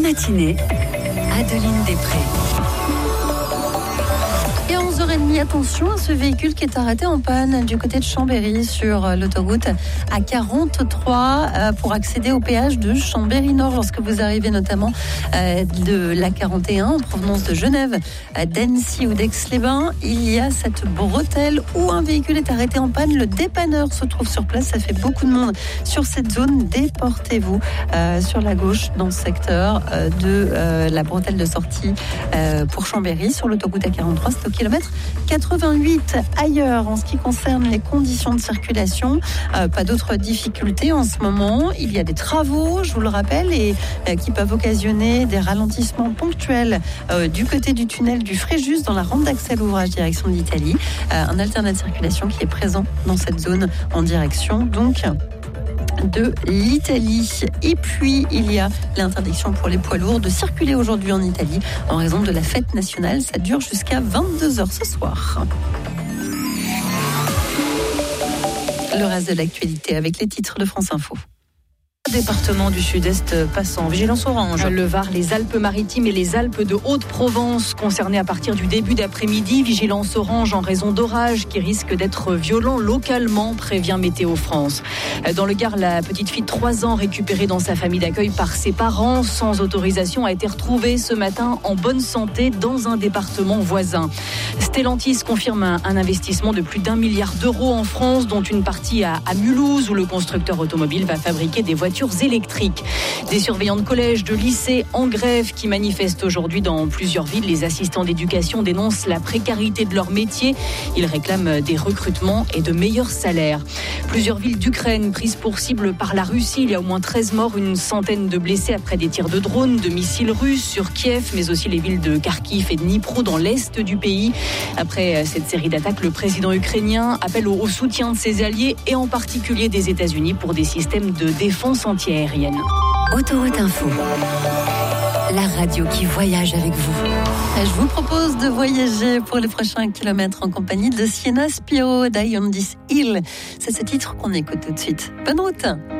matinée, Adeline Després. Et à 11h30, attention à ce véhicule qui est arrêté en panne du côté de Chambéry sur l'autoroute A43 pour accéder au péage de Chambéry-Nord lorsque vous arrivez notamment de l'A41 en provenance de Genève, d'Annecy ou d'Aix-les-Bains. Il y a cette bretelle où un véhicule est arrêté en panne. Le dépanneur se trouve sur place. Ça fait beaucoup de monde sur cette zone. Déportez-vous sur la gauche dans ce secteur de la bretelle de sortie pour Chambéry sur l'autoroute A43. C'est au kilomètre 88. Ailleurs, en ce qui concerne les conditions de circulation, pas d'autres difficultés en ce moment. Il y a des travaux, je vous le rappelle, et qui peuvent occasionner des ralentissements ponctuels du côté du tunnel du Fréjus dans la rampe d'accès à l'ouvrage direction d'Italie. Un alternat de circulation qui est présent dans cette zone en direction donc de l'Italie. Et puis, il y a l'interdiction pour les poids lourds de circuler aujourd'hui en Italie en raison de la fête nationale. Ça dure jusqu'à 22h ce soir. Le reste de l'actualité avec les titres de France Info. Département du Sud-Est passant vigilance orange. Le Var, les Alpes-Maritimes et les Alpes de Haute-Provence concernés à partir du début d'après-midi. Vigilance orange en raison d'orages qui risquent d'être violents localement, prévient Météo France. Dans le Gard, la petite fille de 3 ans récupérée dans sa famille d'accueil par ses parents sans autorisation a été retrouvée ce matin en bonne santé dans un département voisin. Stellantis confirme un investissement de plus d'1 milliard d'euros en France, dont une partie à Mulhouse où le constructeur automobile va fabriquer des voitures électriques. Des surveillants de collège, de lycée en grève qui manifestent aujourd'hui dans plusieurs villes. Les assistants d'éducation dénoncent la précarité de leur métier. Ils réclament des recrutements et de meilleurs salaires. Plusieurs villes d'Ukraine prises pour cible par la Russie. Il y a au moins 13 morts, une centaine de blessés après des tirs de drones, de missiles russes sur Kiev, mais aussi les villes de Kharkiv et de Dnipro dans l'est du pays. Après cette série d'attaques, le président ukrainien appelle au soutien de ses alliés et en particulier des États-Unis pour des systèmes de défense anti-aérienne. Autoroute Info, la radio qui voyage avec vous. Je vous propose de voyager pour les prochains kilomètres en compagnie de Sienna Spiro, Die on This Hill. C'est ce titre qu'on écoute tout de suite. Bonne route!